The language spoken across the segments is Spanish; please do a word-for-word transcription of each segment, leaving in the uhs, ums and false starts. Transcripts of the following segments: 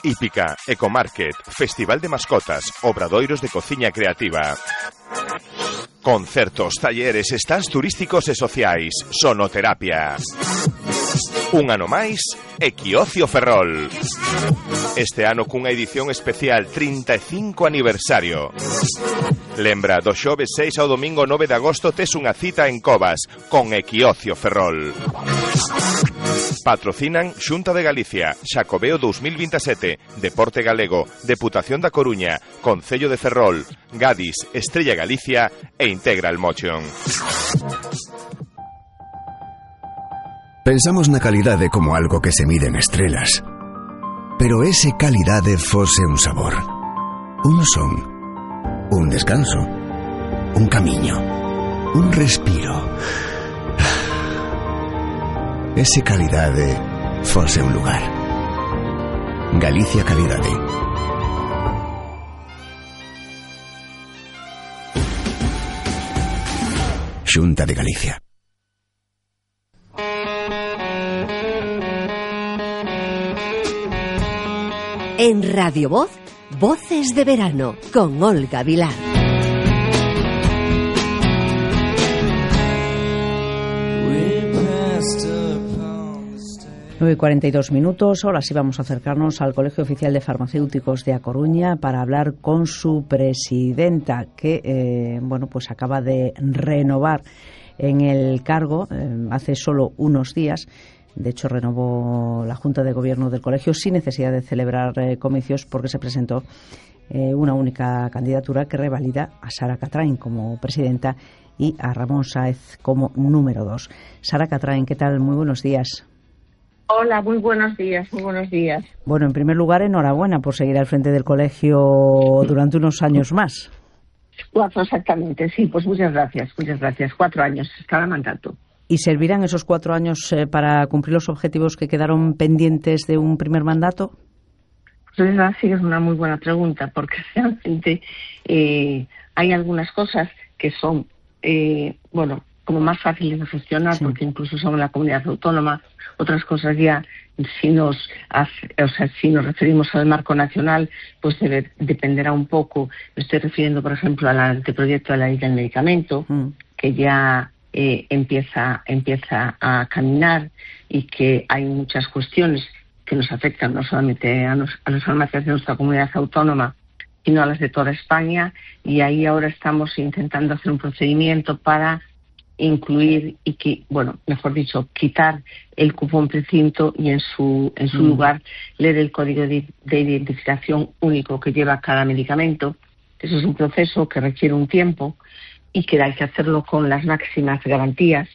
Hípica, Ecomarket, Festival de Mascotas, Obradoiros de Cociña Creativa. Concertos, talleres, stands turísticos e sociais, sonoterapia. Un ano máis, Equiocio Ferrol. Este ano cunha edición especial trinta e cinco aniversario. Lembra, do xoves seis ao domingo nove de agosto tes unha cita en Covas con Equiocio Ferrol. Patrocinan Xunta de Galicia, Xacobeo dos mil veintisiete, Deporte Galego, Deputación da Coruña, Concello de Ferrol, Gadis, Estrella Galicia e Integral Motion. Pensamos na calidade como algo que se mide en estrelas. Pero ese calidade fose un sabor, un son, un descanso, un camiño, un respiro. Ese calidade fose un lugar. Galicia Calidade. Xunta de Galicia. En Radio Voz, Voces de Verano, con Olga Vilar. nueve y cuarenta y dos minutos, ahora sí vamos a acercarnos al Colegio Oficial de Farmacéuticos de A Coruña para hablar con su presidenta, que eh, bueno, pues acaba de renovar en el cargo eh, hace solo unos días. De hecho, renovó la Junta de Gobierno del Colegio sin necesidad de celebrar eh, comicios, porque se presentó eh, una única candidatura que revalida a Sara Catrain como presidenta y a Ramón Sáez como número dos. Sara Catrain, ¿qué tal? Muy buenos días. Hola, muy buenos días, muy buenos días. Bueno, en primer lugar, enhorabuena por seguir al frente del colegio durante unos años más. Cuatro, exactamente, sí, pues muchas gracias, muchas gracias. Cuatro años, cada mandato. ¿Y servirán esos cuatro años eh, para cumplir los objetivos que quedaron pendientes de un primer mandato? Pues sí, es una muy buena pregunta, porque realmente eh, hay algunas cosas que son, eh, bueno, como más fáciles de gestionar, sí, porque incluso son en la comunidad autónoma. Otras cosas ya, si nos hace, o sea, si nos referimos al marco nacional, pues debe, dependerá un poco. Me estoy refiriendo, por ejemplo, al anteproyecto de la ley del medicamento, mm. que ya eh, empieza, empieza a caminar, y que hay muchas cuestiones que nos afectan no solamente a, nos, a las farmacias de nuestra comunidad autónoma, sino a las de toda España, y ahí ahora estamos intentando hacer un procedimiento para incluir y que, bueno, mejor dicho, quitar el cupón precinto y en su en su mm. lugar leer el código de, de identificación único que lleva cada medicamento. Eso es un proceso que requiere un tiempo y que hay que hacerlo con las máximas garantías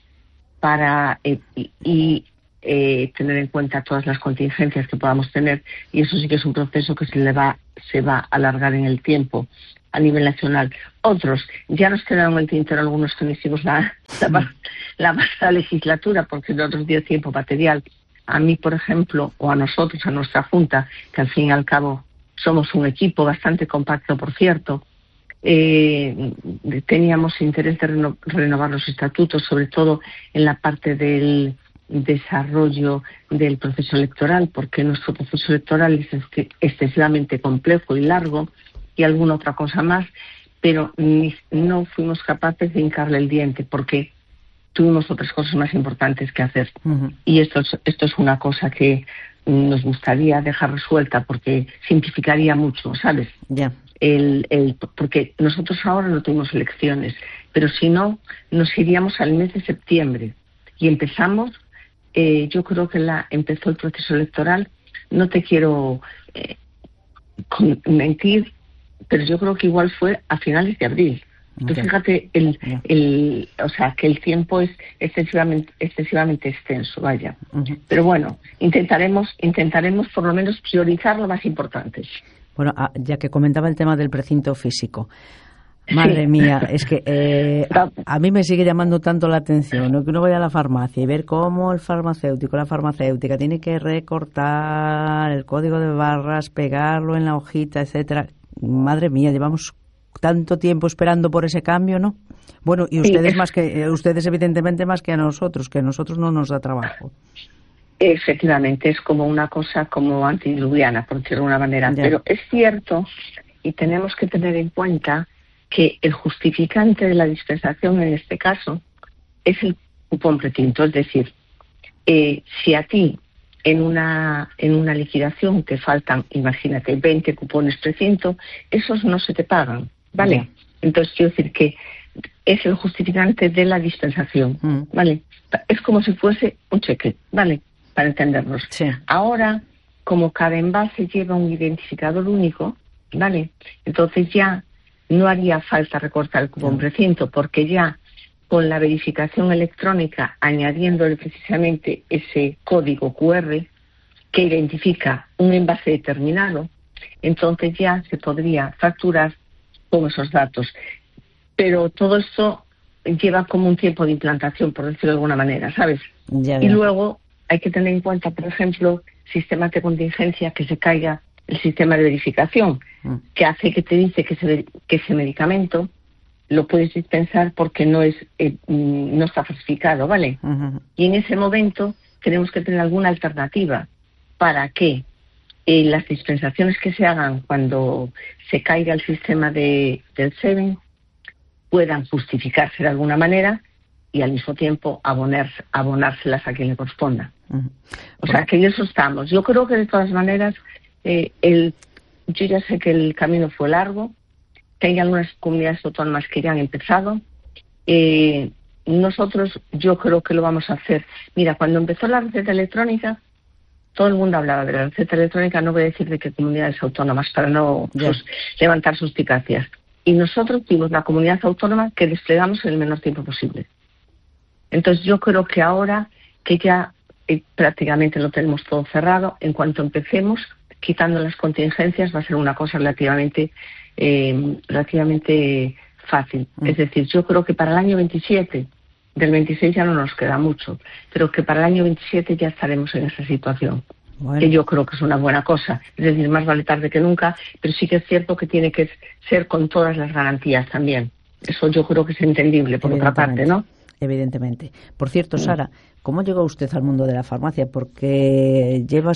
para eh, y, y eh, tener en cuenta todas las contingencias que podamos tener, y eso sí que es un proceso que se le va se va a alargar en el tiempo a nivel nacional. Otros, ya nos quedaron en el tintero algunos que no hicimos la, la, la pasada legislatura, porque de otros dio tiempo material. A mí, por ejemplo, o a nosotros, a nuestra Junta, que al fin y al cabo somos un equipo bastante compacto, por cierto, eh, teníamos interés de reno, renovar los estatutos, sobre todo en la parte del desarrollo del proceso electoral, porque nuestro proceso electoral es excesivamente complejo y largo, y alguna otra cosa más, pero ni, no fuimos capaces de hincarle el diente porque tuvimos otras cosas más importantes que hacer. Uh-huh. Y esto es, esto es una cosa que nos gustaría dejar resuelta porque simplificaría mucho, ¿sabes? Yeah. El, el, porque nosotros ahora no tuvimos elecciones, pero si no, nos iríamos al mes de septiembre y empezamos, eh, yo creo que la empezó el proceso electoral, no te quiero eh, con, mentir, pero yo creo que igual fue a finales de abril. Entonces, okay, fíjate, el, el, o sea, que el tiempo es excesivamente, excesivamente extenso, vaya. Uh-huh. Pero bueno, intentaremos, intentaremos por lo menos priorizar lo más importante. Bueno, ya que comentaba el tema del precinto físico, madre sí. mía, es que eh, a, a mí me sigue llamando tanto la atención, ¿no? Que uno vaya a la farmacia y ver cómo el farmacéutico, la farmacéutica tiene que recortar el código de barras, pegarlo en la hojita, etcétera. Madre mía, llevamos tanto tiempo esperando por ese cambio, ¿no? Bueno, y ustedes sí, más que ustedes evidentemente más que a nosotros, que a nosotros no nos da trabajo. Efectivamente, es como una cosa como antidiluviana, por decirlo de alguna manera. Ya. Pero es cierto, y tenemos que tener en cuenta que el justificante de la dispensación en este caso es el cupón precinto. Es decir, eh, si a ti en una en una liquidación te faltan, imagínate, veinte cupones precinto, esos no se te pagan, ¿vale? Ya. Entonces quiero decir que es el justificante de la dispensación, mm. ¿vale? Es como si fuese un cheque, ¿vale? Para entendernos. Sí. Ahora, como cada envase lleva un identificador único, ¿vale? Entonces ya no haría falta recortar el cupón precinto, porque ya con la verificación electrónica, añadiéndole precisamente ese código cu erre que identifica un envase determinado, entonces ya se podría facturar con esos datos. Pero todo esto lleva como un tiempo de implantación, por decirlo de alguna manera, ¿sabes? Ya, ya. Y luego hay que tener en cuenta, por ejemplo, sistemas de contingencia, que se caiga el sistema de verificación, mm. que hace que te dice que ese, que ese medicamento lo puedes dispensar porque no es eh, no está falsificado, ¿vale? Uh-huh. Y en ese momento tenemos que tener alguna alternativa para que eh, las dispensaciones que se hagan cuando se caiga el sistema de, del SEVEN puedan justificarse de alguna manera y al mismo tiempo abonar, abonárselas a quien le corresponda. Uh-huh. O sea, que en eso estamos. Yo creo que de todas maneras, eh, el, yo ya sé que el camino fue largo, que hay algunas comunidades autónomas que ya han empezado. Eh, nosotros, yo creo que lo vamos a hacer. Mira, cuando empezó la receta electrónica, todo el mundo hablaba de la receta electrónica, no voy a decir de qué comunidades autónomas para no pues, levantar suspicacias. Y nosotros fuimos la comunidad autónoma que desplegamos en el menor tiempo posible. Entonces yo creo que ahora que ya eh, prácticamente lo tenemos todo cerrado, en cuanto empecemos, quitando las contingencias, va a ser una cosa relativamente eh, relativamente fácil. Mm. Es decir, yo creo que para el año veintisiete, del veintiséis ya no nos queda mucho, pero que para el año veintisiete ya estaremos en esa situación. Bueno. Que yo creo que es una buena cosa. Es decir, más vale tarde que nunca, pero sí que es cierto que tiene que ser con todas las garantías también. Eso yo creo que es entendible, por otra parte, ¿no? Evidentemente. Por cierto, Sara, ¿cómo llegó usted al mundo de la farmacia? Porque lleva,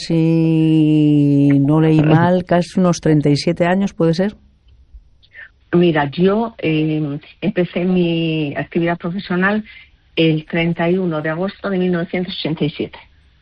si no leí mal, casi unos treinta y siete años, ¿puede ser? Mira, yo eh, empecé mi actividad profesional el treinta y uno de agosto de mil novecientos ochenta y siete.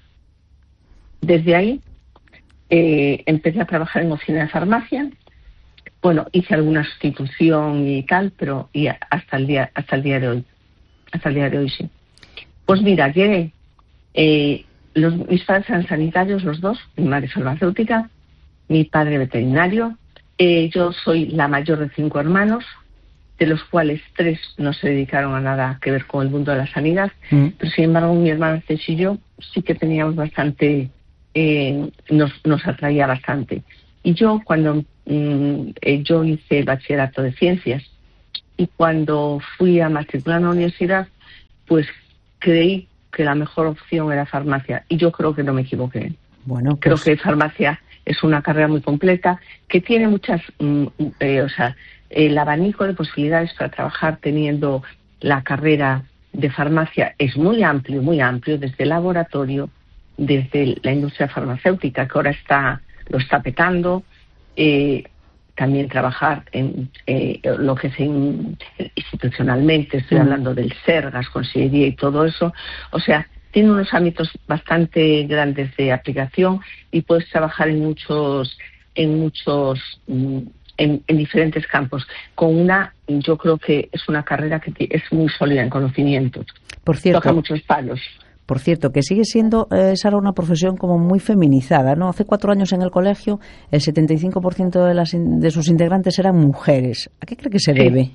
Desde ahí eh, empecé a trabajar en oficina de farmacia. Bueno, hice alguna sustitución y tal, pero y hasta el día hasta el día de hoy. Hasta el día de hoy, sí. Pues mira, llegué, eh, los, mis padres eran sanitarios, los dos, mi madre farmacéutica, mi padre veterinario. Eh, yo soy la mayor de cinco hermanos, de los cuales tres no se dedicaron a nada que ver con el mundo de la sanidad, mm. pero sin embargo mi hermana Ceci y yo sí que teníamos bastante, eh, nos, nos atraía bastante. Y yo cuando mm, eh, yo hice el bachillerato de ciencias, y cuando fui a matricular en la universidad, pues creí que la mejor opción era farmacia. Y yo creo que no me equivoqué. Bueno, pues... Creo que farmacia es una carrera muy completa, que tiene muchas... Mm, eh, o sea, el abanico de posibilidades para trabajar teniendo la carrera de farmacia es muy amplio, muy amplio, desde el laboratorio, desde la industria farmacéutica, que ahora está lo está petando, eh, también trabajar en eh, lo que es en, institucionalmente, estoy mm. hablando del SERGAS, Consellería y todo eso. O sea, tiene unos ámbitos bastante grandes de aplicación y puedes trabajar en muchos, en muchos, en, en diferentes campos. Con una, yo creo que es una carrera que es muy sólida en conocimientos. Por cierto, toca muchos palos. Por cierto, que sigue siendo, eh, Sara, una profesión como muy feminizada, ¿no? Hace cuatro años en el colegio el setenta y cinco por ciento de, las, de sus integrantes eran mujeres. ¿A qué cree que se debe?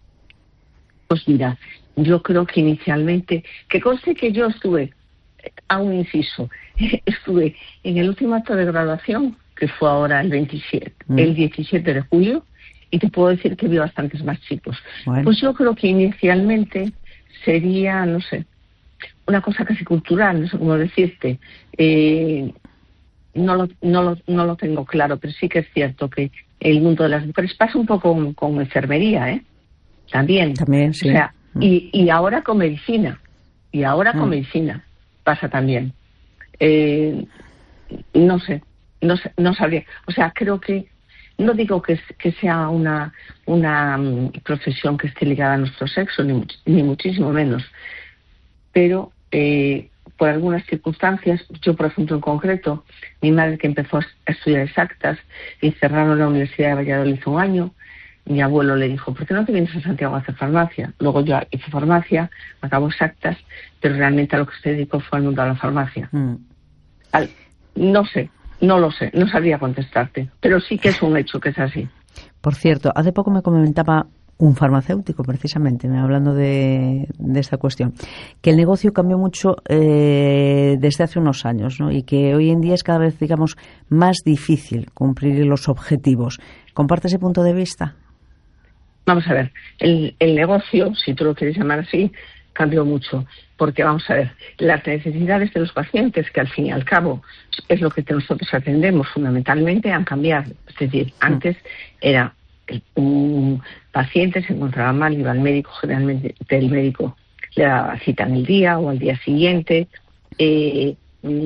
Pues mira, yo creo que inicialmente, que conste que yo estuve, a un inciso, estuve en el último acto de graduación, que fue ahora el veintisiete, mm. el diecisiete de julio, y te puedo decir que vi bastantes más chicos. Bueno. Pues yo creo que inicialmente sería, no sé, una cosa casi cultural, no sé cómo decirte. Eh, no, lo, no, lo, no lo tengo claro, pero sí que es cierto que el mundo de las mujeres pasa un poco con, con enfermería, ¿eh? También. También, sí. O sea, mm. y, y ahora con medicina. Y ahora mm. con medicina pasa también. eh, no sé, no sé, no sabría. O sea, creo que, no digo que, que sea una, una um, profesión que esté ligada a nuestro sexo, ni, ni muchísimo menos, pero eh, por algunas circunstancias, yo por ejemplo en concreto, mi madre que empezó a estudiar exactas y cerraron la Universidad de Valladolid un año, mi abuelo le dijo, ¿por qué no te vienes a Santiago a hacer farmacia? Luego yo hice farmacia, acabo exactas, pero realmente a lo que se dedicó fue al mundo de la farmacia. Mm. Al, no sé, no lo sé, no sabría contestarte, pero sí que es un hecho que es así. Por cierto, hace poco me comentaba un farmacéutico, precisamente, hablando de, de esta cuestión, que el negocio cambió mucho eh, desde hace unos años, ¿no? Y que hoy en día es cada vez, digamos, más difícil cumplir los objetivos. ¿Comparte ese punto de vista? Vamos a ver, el, el negocio, si tú lo quieres llamar así, cambió mucho, porque vamos a ver, las necesidades de los pacientes, que al fin y al cabo es lo que nosotros atendemos fundamentalmente, han cambiado. Es decir, antes era un paciente se encontraba mal, iba al médico, generalmente el médico le daba cita en el día o al día siguiente. Eh,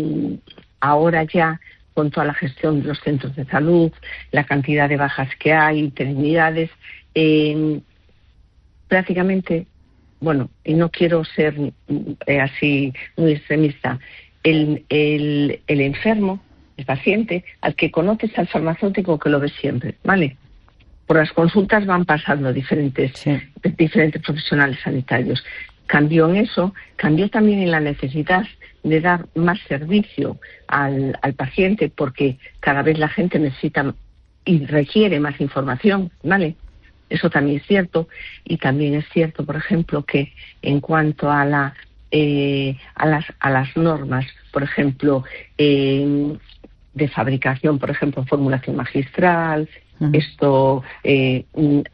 ahora ya, con toda la gestión de los centros de salud, la cantidad de bajas que hay, interinidades, eh, prácticamente, bueno, y no quiero ser eh, así muy extremista, el, el, el enfermo, el paciente, al que conoces al farmacéutico que lo ves siempre, ¿vale? Por las consultas van pasando diferentes, sí. diferentes profesionales sanitarios. Cambió en eso, cambió también en la necesidad de dar más servicio al, al paciente, porque cada vez la gente necesita y requiere más información, ¿vale? Eso también es cierto. Y también es cierto, por ejemplo, que en cuanto a la eh, a las a las normas, por ejemplo, eh, de fabricación, por ejemplo, formulación magistral, uh-huh. esto eh,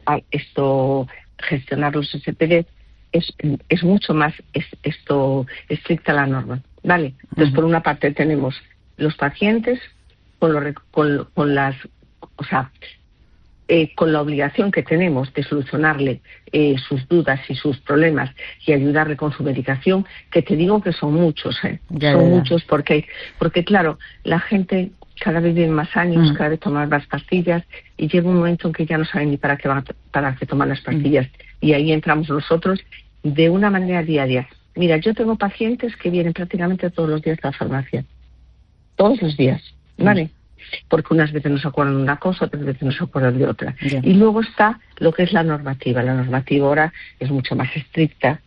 esto gestionar los S P D, es es mucho más es, esto estricta la norma, ¿vale? Entonces, uh-huh. por una parte tenemos los pacientes con, lo, con, con las, o sea, Eh, con la obligación que tenemos de solucionarle eh, sus dudas y sus problemas y ayudarle con su medicación, que te digo que son muchos, ¿eh? Ya, son ya. muchos porque, porque claro, la gente cada vez vive más años, mm. cada vez toma más pastillas y llega un momento en que ya no saben ni para qué van a, para qué tomar las pastillas. Mm. Y ahí entramos nosotros de una manera diaria. Mira, yo tengo pacientes que vienen prácticamente todos los días a la farmacia. Todos los días, ¿vale? Mm. Porque unas veces no se acuerdan de una cosa, otras veces no se acuerdan de otra. Yeah. Y luego está lo que es la normativa. La normativa ahora es mucho más estricta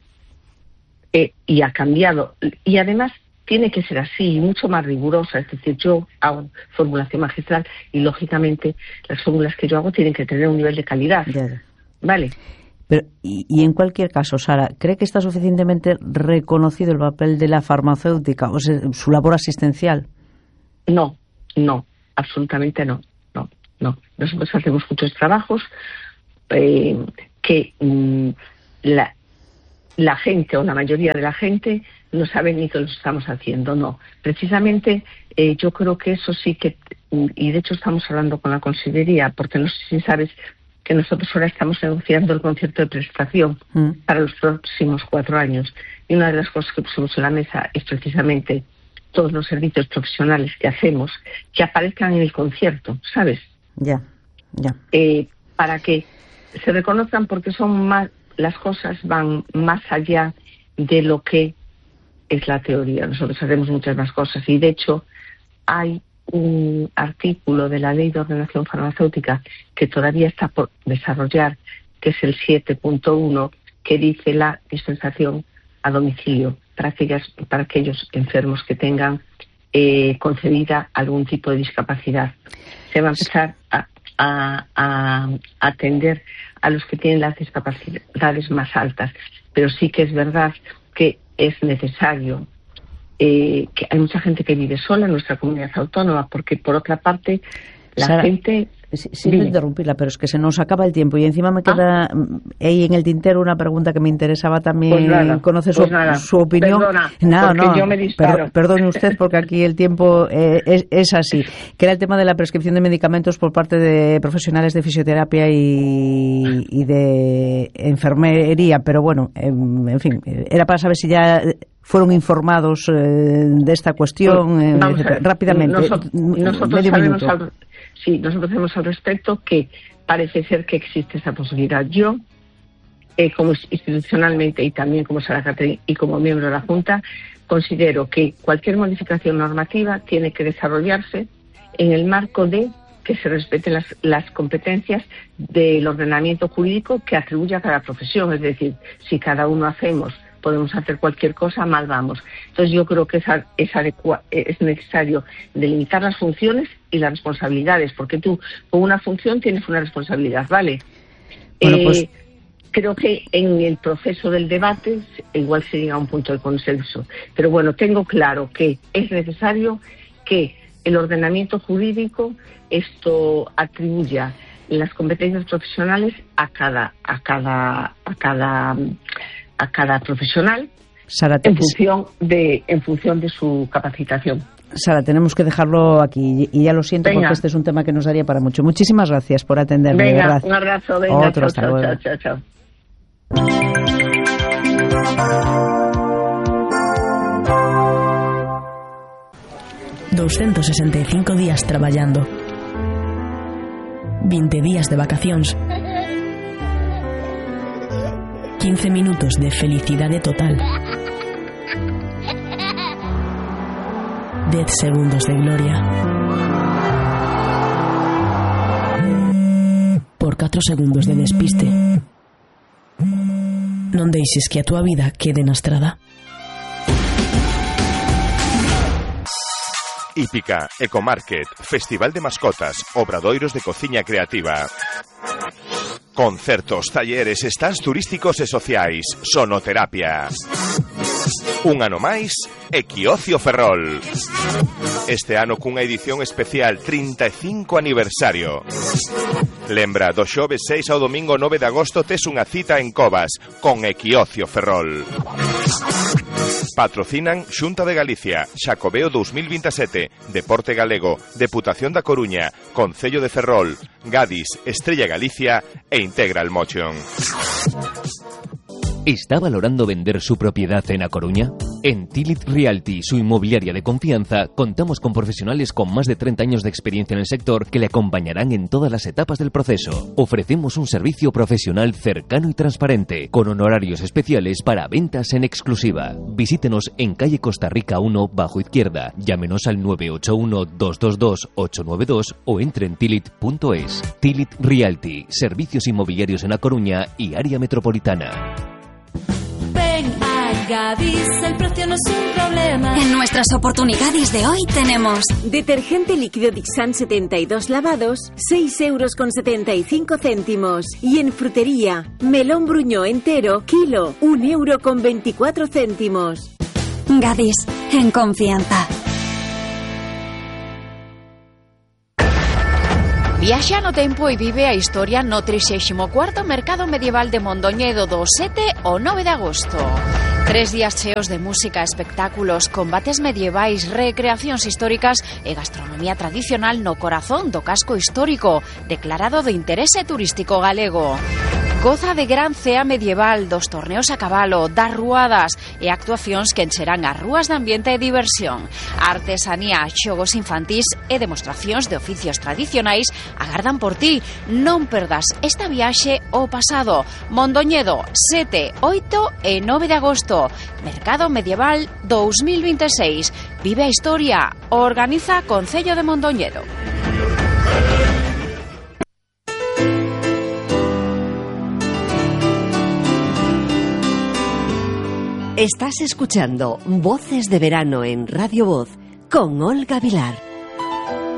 eh, y ha cambiado. Y además tiene que ser así, mucho más rigurosa. Es decir, yo hago formulación magistral y, lógicamente, las fórmulas que yo hago tienen que tener un nivel de calidad. Yeah. ¿Vale? Pero, y, y en cualquier caso, Sara, ¿cree que está suficientemente reconocido el papel de la farmacéutica, o sea, su labor asistencial? No, no. Absolutamente no, no, no. Nosotros hacemos muchos trabajos eh, que mmm, la, la gente o la mayoría de la gente no sabe ni que los estamos haciendo, no. Precisamente eh, yo creo que eso sí que, y de hecho estamos hablando con la Consejería, porque no sé si sabes que nosotros ahora estamos negociando el concierto de prestación mm. para los próximos cuatro años. Y una de las cosas que pusimos en la mesa es precisamente todos los servicios profesionales que hacemos que aparezcan en el concierto, ¿sabes? Ya, ya. Eh, para que se reconozcan, porque son más, las cosas van más allá de lo que es la teoría. Nosotros hacemos muchas más cosas y, de hecho, hay un artículo de la Ley de Ordenación Farmacéutica que todavía está por desarrollar, que es el siete punto uno, que dice la dispensación a domicilio para aquellas, para aquellos enfermos que tengan eh, concedida algún tipo de discapacidad. Se va a empezar a, a, a atender a los que tienen las discapacidades más altas, pero sí que es verdad que es necesario, eh, que hay mucha gente que vive sola en nuestra comunidad autónoma, porque por otra parte la Sara, gente... Siento interrumpirla, pero es que se nos acaba el tiempo y encima me queda ah. ahí en el tintero una pregunta que me interesaba también pues nada, conocer su, pues su opinión. Perdona, no, no, yo me per, perdone usted porque aquí el tiempo eh, es, es así. Que era el tema de la prescripción de medicamentos por parte de profesionales de fisioterapia y, y de enfermería, pero bueno, en, en fin, era para saber si ya fueron informados eh, de esta cuestión? Eh, rápidamente, nosotros, nosotros medio sabemos minuto. Al, sí, nosotros sabemos al respecto que parece ser que existe esa posibilidad. Yo, eh, como institucionalmente y también como Sara Catherine y como miembro de la Junta, considero que cualquier modificación normativa tiene que desarrollarse en el marco de que se respeten las, las competencias del ordenamiento jurídico que atribuye a cada profesión. Es decir, si cada uno hacemos, podemos hacer cualquier cosa, mal vamos. Entonces yo creo que es, es, adecua, es necesario delimitar las funciones y las responsabilidades, porque tú con una función tienes una responsabilidad, ¿vale? Bueno, pues... eh, Creo que en el proceso del debate igual se llega a un punto de consenso. Pero bueno, tengo claro que es necesario que el ordenamiento jurídico esto atribuya las competencias profesionales a cada a cada a cada a cada profesional Sara, en función de en función de su capacitación. Sara, tenemos que dejarlo aquí y ya lo siento. Venga. Porque este es un tema que nos daría para mucho. Muchísimas gracias por atenderme. Venga, de verdad. Un abrazo, venga, Otro, chao, hasta chao, luego. chao, chao, chao. doscientos sesenta y cinco días traballando, veinte días de vacacións, quince minutos de felicidade total, dez segundos de gloria, por catro segundos de despiste. Non deixes que a túa vida quede na estrada. Hípica, Ecomarket, Festival de Mascotas, Obradoiros de Cociña Creativa. Concertos, talleres, stands turísticos e sociais, sonoterapia. Un ano máis, Equiocio Ferrol. Este ano cunha edición especial trinta e cinco aniversario. Lembra, do xoves seis ao domingo nove de agosto tes unha cita en Covas con Equiocio Ferrol. Patrocinan Xunta de Galicia, Xacobeo dous mil veintisiete, Deporte Galego, Deputación da Coruña, Concello de Ferrol, Gadis, Estrella Galicia e Integral Motion. ¿Está valorando vender su propiedad en A Coruña? En Tilit Realty, su inmobiliaria de confianza, contamos con profesionales con más de treinta años de experiencia en el sector que le acompañarán en todas las etapas del proceso. Ofrecemos un servicio profesional cercano y transparente, con honorarios especiales para ventas en exclusiva. Visítenos en calle Costa Rica uno, bajo izquierda. Llámenos al nueve ocho uno, dos dos dos, ocho nueve dos o entre en tilit punto es. Tilit Realty, servicios inmobiliarios en A Coruña y área metropolitana. Ven a Gadis, el precio no es un problema. En nuestras oportunidades de hoy tenemos detergente líquido Dixan setenta y dos lavados, seis euros con setenta y cinco céntimos. Y en frutería, melón bruñó entero, kilo, un euro con veinticuatro céntimos. Gadis, en confianza. Viaxa no tempo e vive a historia no trixésimo cuarto Mercado Medieval de Mondoñedo do sete ao nove de agosto. Tres días cheos de música, espectáculos, combates medievais, recreacións históricas e gastronomía tradicional no corazón do casco histórico, declarado de interese turístico galego. Goza de gran cea medieval, dos torneos a cabalo, das ruadas e actuacións que encherán as rúas de ambiente e diversión. Artesanía, xogos infantís e demostracións de oficios tradicionais agardan por ti. Non perdas esta viaxe ao pasado. Mondoñedo, sete, oito e nove de agosto. Mercado Medieval dous mil veintiséis. Vive a historia. Organiza Concello de Mondoñedo. Estás escuchando Voces de Verano en Radio Voz con Olga Vilar.